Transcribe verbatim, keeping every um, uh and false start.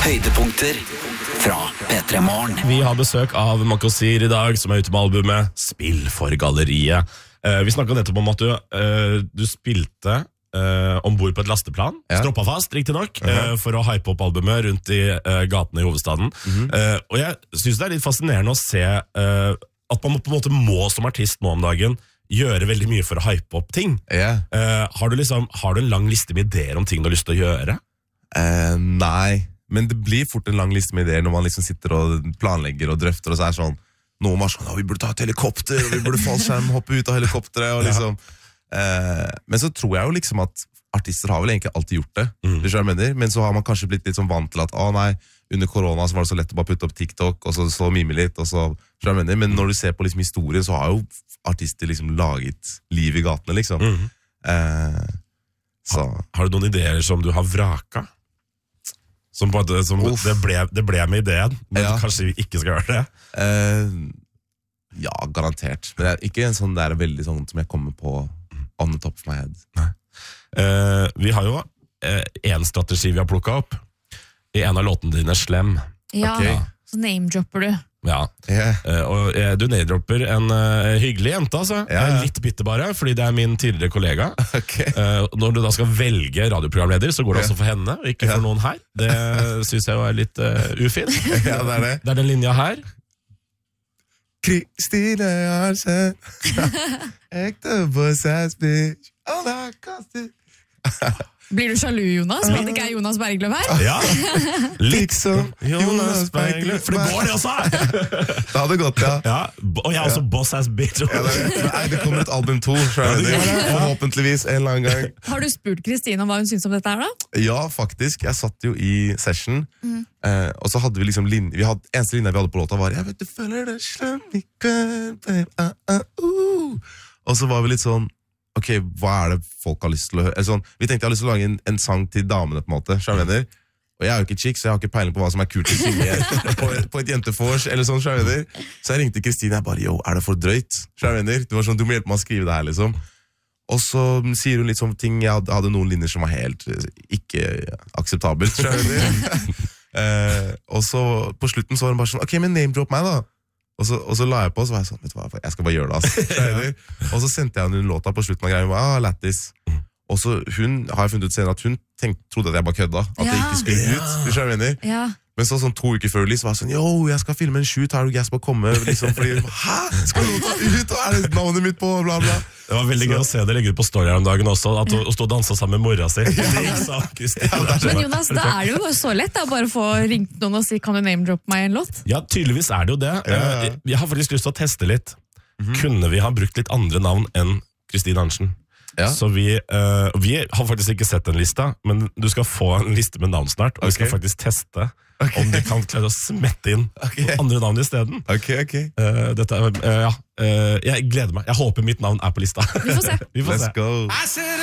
Høydepunkter fra P tre Morgen. Vi har besøk av Makosir i dag, som er ute med albumet Spill for galleriet. uh, Vi snakket nettopp om at du, uh, du spilte uh, ombord på et lasteplan, ja. Stroppa fast, riktig nok, uh -huh. uh, for å hype opp albumet rundt i uh, gatene i hovedstaden. uh -huh. uh, Og jeg synes det er litt fascinerende å se uh, at man på en måte må som artist nå om dagen gjøre veldig mye for å hype opp ting. Yeah. uh, har, du liksom, har du en lang liste med ideer om ting du har lyst til å gjøre? Uh, nei, men det blir fort en lang liste med ideer når man liksom sitter og planlegger og drøfter, og så er det sånn, noen var sånn, vi burde ta et helikopter, og vi burde fallskjerm, hoppe ut av helikopteret, og liksom, ja. uh, men så tror jeg jo liksom at artister har vel egentlig alltid gjort det, mm. det jeg mener, men så har man kanskje blitt litt sånn vant til at, å nei, under korona så var det så lett å bare putte opp TikTok, og så, så mime litt, og så, jeg mener, men når du ser på liksom historien, så har jo artister liksom laget liv i gatene, liksom. Mm. Uh, så. Har, har du noen ideer som du har vraka? Som, på, som det, ble, det ble med ideen, men ja. Kanskje vi ikke skal gjøre det? Uh, ja, garantert. Men det er ikke en sånn der veldig sånn som jeg kommer på on the top of my head. Nei. Uh, vi har jo uh, en strategi vi har plukket opp i en av låtene dine, Slem. Ja, okay. Så name-dropper du. Ja, yeah. uh, og uh, du name-dropper en uh, hyggelig jente, altså. Yeah. Litt bitte bare, fordi det er min tidligere kollega. Okay. Uh, når du da skal velge radioprogramleder, så går det yeah. også for henne, og ikke yeah. for noen her. Det synes jeg jo er litt uh, ufint. Ja, det er det. Det er den linja her. Kristine Arsen, ekte boss-ass bitch, alle kastet. Blir du sjalu, Jonas? Fordi det ikke er Jonas Bergløv her? Ja, liksom Jonas Bergløv. For det går det også her. Det hadde gått, ja. Ja, og jeg er også ja. Boss-ass bitch. Ja, det, nei, det kommer et album to, ja, det forhåpentligvis en eller annen gang. Har du spurt Kristine om hva hun synes om dette her da? Ja, faktisk. Jeg satt jo i session, mm. eh, og så hadde vi liksom linje, vi hadde, eneste linje vi hadde på låta var Jeg vet du føler det slem i kveld, babe, uh, uh, uh. Og så var vi litt sånn ok, hva er det folk har lyst til å høre? Sånn, vi tenkte jeg har lyst til å lage en, en sang til damene på en måte, skjønner. Og jeg er jo ikke chick, så jeg har ikke peiling på hva som er kult å synge på, på et jentefors, eller sånn, skjønner. Så jeg ringte Kristine, jeg bare, jo, er det for drøyt? Skjønner. Det var sånn, du må hjelpe meg å skrive det her, liksom. Og så sier hun litt sånn ting, jeg hadde, hadde noen linjer som var helt ikke akseptabelt, skjønner. eh, og så på slutten så var hun bare sånn, ok, men name drop meg da. Og så, og så la jeg på, og så var jeg sånn, vet du hva, jeg skal bare gjøre det, altså. Og så sendte jeg henne en låta på slutten av greien, ah, lættis. Og så hun, har jeg funnet ut senere at hun tenkte, trodde at jeg bare kødda, at ja. Det ikke skulle ut, du skjønner jeg mener. Ja. Men så sånn to uker før release var jeg sånn, yo, jeg skal filme en shoot, har du gass på å komme, liksom, fordi, hæ, skal du ta ut, og er det navnet mitt på, bla bla. Det var veldig så. Gøy å se det legge ut på story her om dagen også, at du stod og danset sammen med mora si. Ja. Men Jonas, da er det jo så lett da, bare få ringt noen og si, kan du name-droppe meg en låt? Ja, tydeligvis er det jo det. Ja. Jeg har faktisk lyst til å teste litt. Mm-hmm. Kunne vi ha brukt litt andre navn enn Kristine Arntzen? Ja. Så vi, uh, vi har faktisk ikke sett den lista, men du skal få en liste med navn snart, og okay. Vi skal faktisk teste okay. om de kan klare å smette inn okay. andre navn i stedet. Ok, ok. Uh, dette er, uh, ja, uh, jeg gleder meg. Jeg håper mitt navn er på lista. Vi får se. Vi får Let's se. go.